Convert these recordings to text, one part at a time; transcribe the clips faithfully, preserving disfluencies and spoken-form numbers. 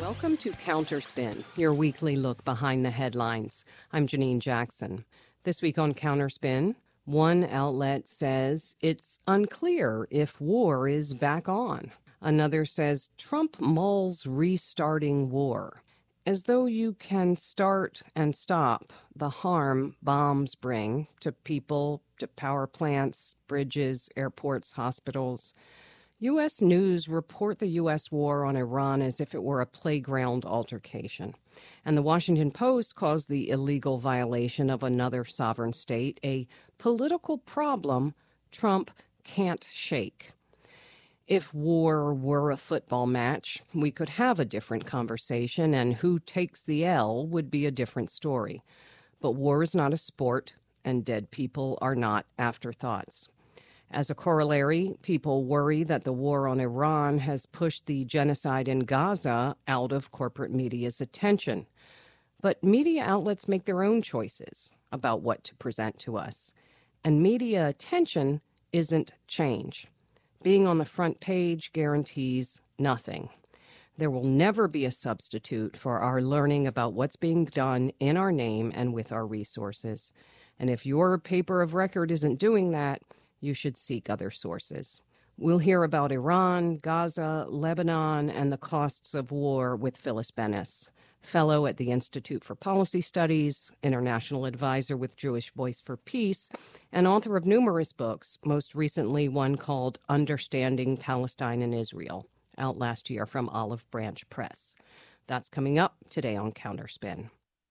Welcome to Counterspin, your weekly look behind the headlines. I'm Janine Jackson. This week on Counterspin, one outlet says it's unclear if war is back on. Another says Trump mulls restarting war. As though you can start and stop the harm bombs bring to people, to power plants, bridges, airports, hospitals. U S News report the U S war on Iran as if it were a playground altercation. And the Washington Post calls the illegal violation of another sovereign state a political problem Trump can't shake. If war were a football match, we could have a different conversation, and who takes the L would be a different story. But war is not a sport, and dead people are not afterthoughts. As a corollary, people worry that the war on Iran has pushed the genocide in Gaza out of corporate media's attention. But media outlets make their own choices about what to present to us. And media attention isn't change. Being on the front page guarantees nothing. There will never be a substitute for our learning about what's being done in our name and with our resources. And if your paper of record isn't doing that, you should seek other sources. We'll hear about Iran, Gaza, Lebanon, and the costs of war with Phyllis Bennis, fellow at the Institute for Policy Studies, international advisor with Jewish Voice for Peace, and author of numerous books, most recently one called Understanding Palestine and Israel, out last year from Olive Branch Press. That's coming up today on Counterspin.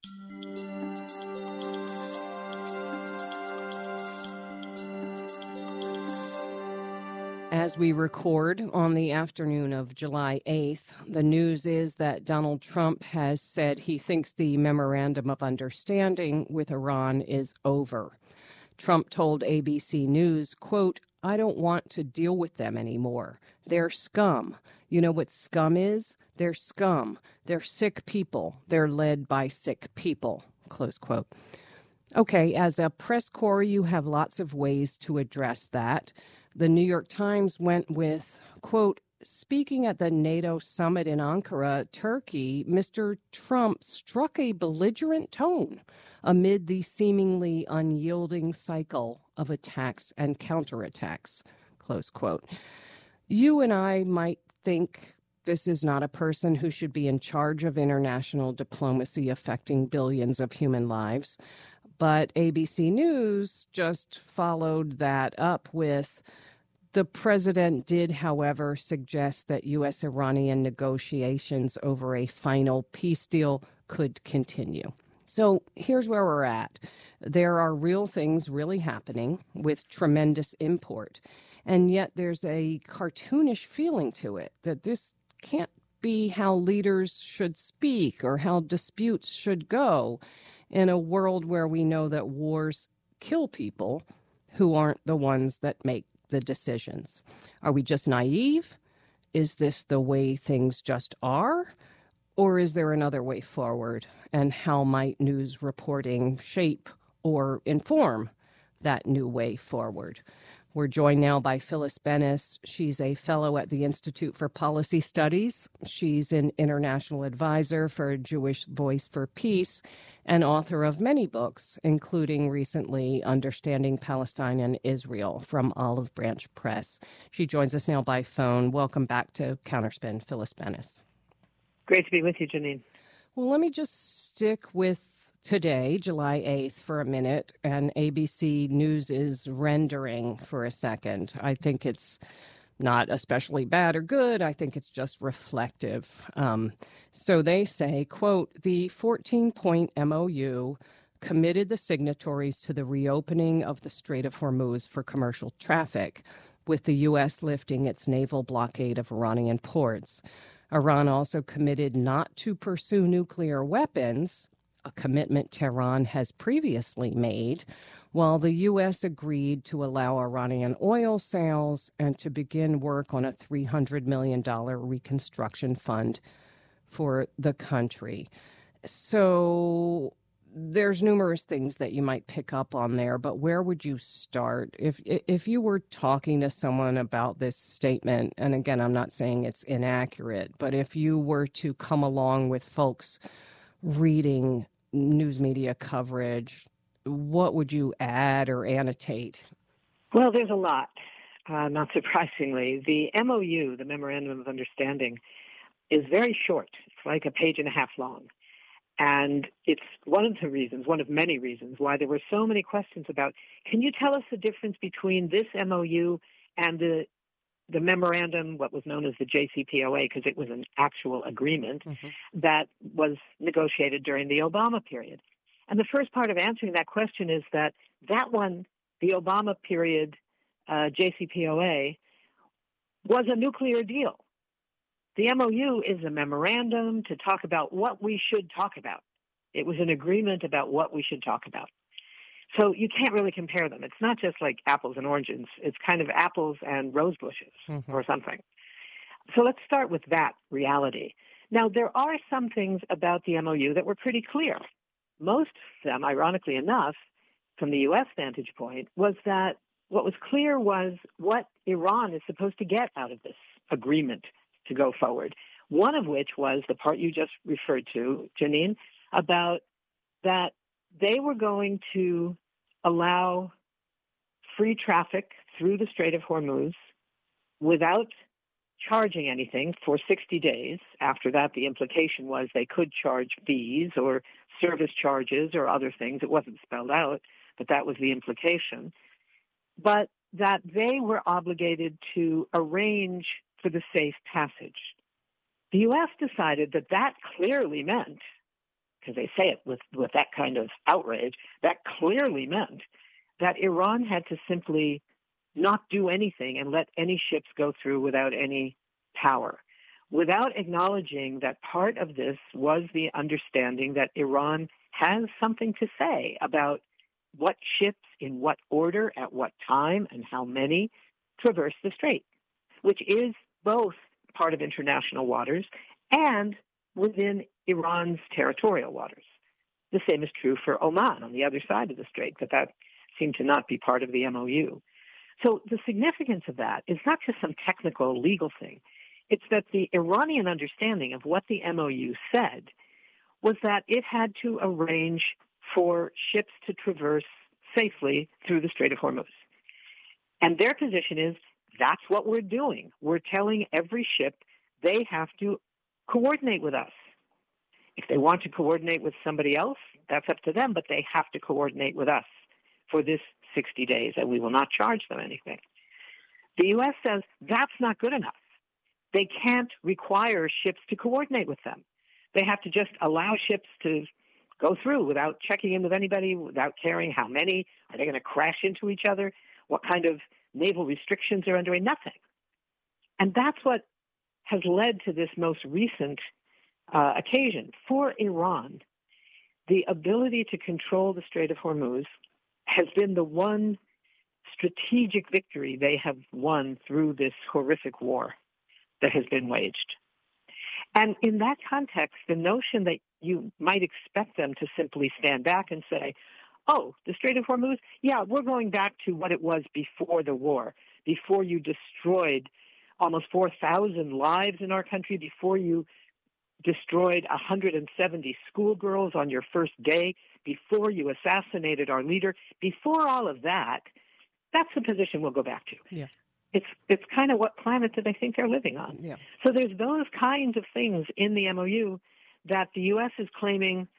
As we record on the afternoon of July eighth, the news is that Donald Trump has said he thinks the memorandum of understanding with Iran is over. Trump told A B C News, quote, "I don't want to deal with them anymore. They're scum. You know what scum is? They're scum. They're sick people. They're led by sick people," close quote. Okay, as a press corps, you have lots of ways to address that. The New York Times went with, quote, "Speaking at the NATO summit in Ankara, Turkey, Mister Trump struck a belligerent tone amid the seemingly unyielding cycle of attacks and counterattacks," close quote. You and I might think this is not a person who should be in charge of international diplomacy affecting billions of human lives. But A B C News just followed that up with, "The president did, however, suggest that U S Iranian negotiations over a final peace deal could continue." So here's where we're at. There are real things really happening with tremendous import. And yet there's a cartoonish feeling to it that this can't be how leaders should speak or how disputes should go in a world where we know that wars kill people who aren't the ones that make the decisions. Are we just naive? Is this the way things just are? Or is there another way forward? And how might news reporting shape or inform that new way forward? We're joined now by Phyllis Bennis. She's a fellow at the Institute for Policy Studies. She's an international advisor for Jewish Voice for Peace and author of many books, including recently Understanding Palestine and Israel from Olive Branch Press. She joins us now by phone. Welcome back to Counterspin, Phyllis Bennis. Great to be with you, Janine. Well, let me just stick with today, July eighth, for a minute, and A B C News is rendering for a second. I think it's not especially bad or good. I think it's just reflective. Um, so they say, quote, "The fourteen-point M O U committed the signatories to the reopening of the Strait of Hormuz for commercial traffic, with the U S lifting its naval blockade of Iranian ports. Iran also committed not to pursue nuclear weapons, a commitment Tehran has previously made, while the U S agreed to allow Iranian oil sales and to begin work on a three hundred million dollars reconstruction fund for the country." So there's numerous things that you might pick up on there, but where would you start if if you were talking to someone about this statement? And again, I'm not saying it's inaccurate, but if you were to come along with folks reading news media coverage, what would you add or annotate? Well, there's a lot, uh, not surprisingly. The M O U, the Memorandum of Understanding, is very short. It's like a page and a half long. And it's one of the reasons, one of many reasons, why there were so many questions about, can you tell us the difference between this M O U and the the memorandum, what was known as the J C P O A, because it was an actual agreement mm-hmm. that was negotiated during the Obama period. And the first part of answering that question is that that one, the Obama period uh, J C P O A, was a nuclear deal. The M O U is a memorandum to talk about what we should talk about. It was an agreement about what we should talk about. So you can't really compare them. It's not just like apples and oranges. It's kind of apples and rose bushes mm-hmm. or something. So let's start with that reality. Now, there are some things about the M O U that were pretty clear. Most of them, ironically enough, from the U S vantage point, was that what was clear was what Iran is supposed to get out of this agreement to go forward. One of which was the part you just referred to, Janine, about that they were going to allow free traffic through the Strait of Hormuz without charging anything for sixty days. After that, the implication was they could charge fees or service charges or other things. It wasn't spelled out, but that was the implication. But that they were obligated to arrange for the safe passage. The U S decided that that clearly meant, because they say it with, with that kind of outrage, that clearly meant that Iran had to simply not do anything and let any ships go through without any power, without acknowledging that part of this was the understanding that Iran has something to say about what ships, in what order, at what time, and how many traverse the strait, which is both part of international waters and within Iran's territorial waters. The same is true for Oman on the other side of the strait, but that seemed to not be part of the M O U. So the significance of that is not just some technical legal thing. It's that the Iranian understanding of what the M O U said was that it had to arrange for ships to traverse safely through the Strait of Hormuz. And their position is, that's what we're doing. We're telling every ship they have to coordinate with us. If they want to coordinate with somebody else, that's up to them, but they have to coordinate with us for this sixty days, and we will not charge them anything. The U S says that's not good enough. They can't require ships to coordinate with them. They have to just allow ships to go through without checking in with anybody, without caring how many. Are they going to crash into each other? What kind of naval restrictions are under? Nothing. And that's what has led to this most recent uh, occasion. For Iran, the ability to control the Strait of Hormuz has been the one strategic victory they have won through this horrific war that has been waged. And in that context, the notion that you might expect them to simply stand back and say, oh, the Strait of Hormuz, yeah, we're going back to what it was before the war, before you destroyed almost four thousand lives in our country, before you destroyed one hundred seventy schoolgirls on your first day, before you assassinated our leader, before all of that, that's the position we'll go back to. Yeah. It's it's kind of what planet do they think they're living on? Yeah. So there's those kinds of things in the M O U that the U S is claiming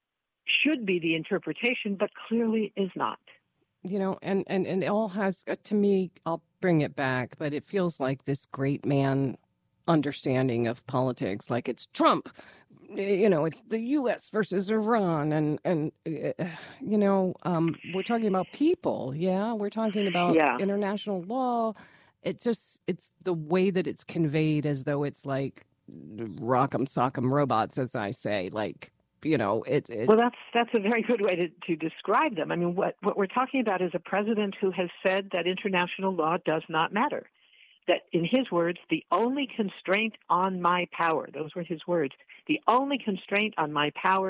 should be the interpretation, but clearly is not. You know, and, and, and it all has, uh, to me, I'll bring it back, but it feels like this great man understanding of politics, like it's Trump, you know, it's the U S versus Iran. And, and uh, you know, um, we're talking about people. Yeah, we're talking about yeah. international law. It just, it's the way that it's conveyed as though it's like rock'em sock'em robots, as I say, like, you know, it, it. Well, that's that's a very good way to, to describe them. I mean, what, what we're talking about is a president who has said that international law does not matter. That, in his words, the only constraint on my power, those were his words, the only constraint on my power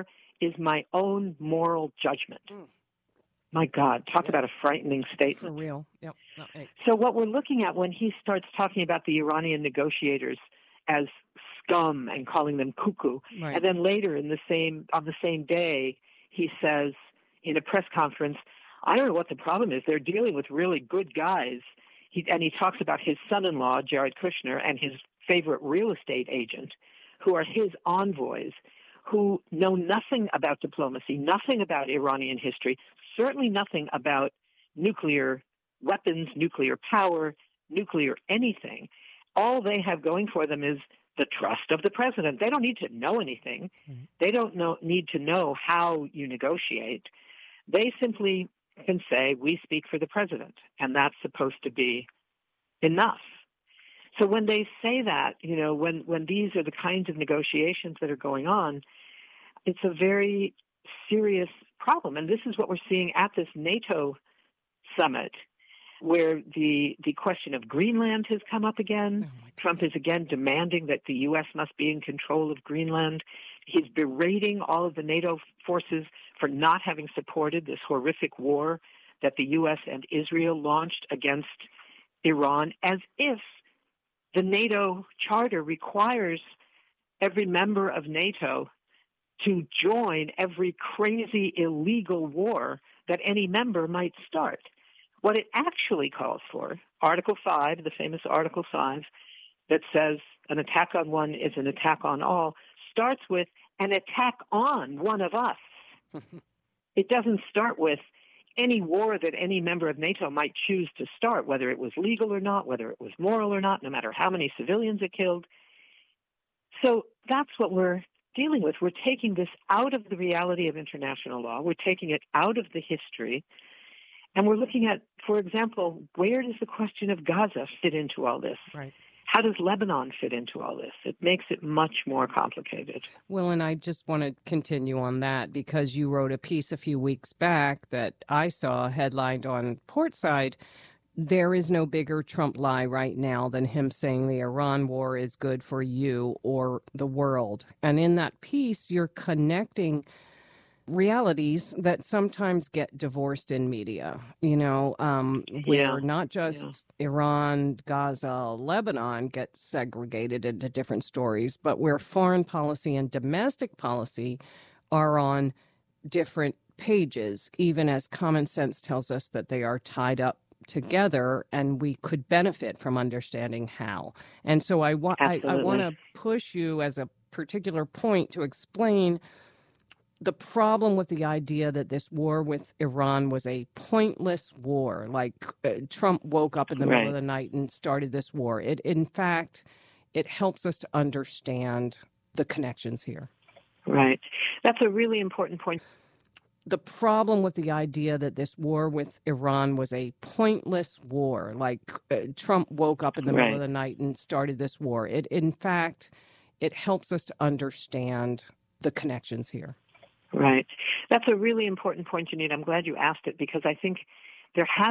is my own moral judgment. Mm. My God, talk Yep. about a frightening statement. For real. Yep. Okay. So what we're looking at when he starts talking about the Iranian negotiators as scum and calling them cuckoo, Right. and then later in the same on the same day, he says in a press conference, I don't know what the problem is. They're dealing with really good guys. He, and he talks about his son-in-law, Jared Kushner, and his favorite real estate agent, who are his envoys, who know nothing about diplomacy, nothing about Iranian history, certainly nothing about nuclear weapons, nuclear power, nuclear anything. All they have going for them is the trust of the president. They don't need to know anything. Mm-hmm. They don't know, need to know how you negotiate. They simply can say, we speak for the president, and that's supposed to be enough. So when they say that, you know, when, when these are the kinds of negotiations that are going on, it's a very serious problem. And this is what we're seeing at this NATO summit, where the the question of Greenland has come up again. Oh, Trump is again demanding that the U S must be in control of Greenland. He's berating all of the NATO forces for not having supported this horrific war that the U S and Israel launched against Iran, as if the NATO charter requires every member of NATO to join every crazy illegal war that any member might start. What it actually calls for, Article five, the famous Article five, that says an attack on one is an attack on all, starts with an attack on one of us. It doesn't start with any war that any member of NATO might choose to start, whether it was legal or not, whether it was moral or not, no matter how many civilians it killed. So that's what we're dealing with. We're taking this out of the reality of international law. We're taking it out of the history. And we're looking at, for example, where does the question of Gaza fit into all this? Right. How does Lebanon fit into all this? It makes it much more complicated. Well, and I just want to continue on that because you wrote a piece a few weeks back that I saw headlined on Portside. There is no bigger Trump lie right now than him saying the Iran war is good for you or the world. And in that piece, you're connecting realities that sometimes get divorced in media, you know, um, where yeah. not just yeah. Iran, Gaza, Lebanon get segregated into different stories, but where foreign policy and domestic policy are on different pages, even as common sense tells us that they are tied up together and we could benefit from understanding how. And so I, wa- I, I want to push you as a particular point to explain the problem with the idea that this war with Iran was a pointless war, like uh, Trump woke up in the right. middle of the night and started this war. It, in fact, it helps us to understand the connections here. Right. That's a really important point. The problem with the idea that this war with Iran was a pointless war, like uh, Trump woke up in the right. middle of the night and started this war. It, in fact, it helps us to understand the connections here. Right. That's a really important point, Janine. I'm glad you asked it because I think there has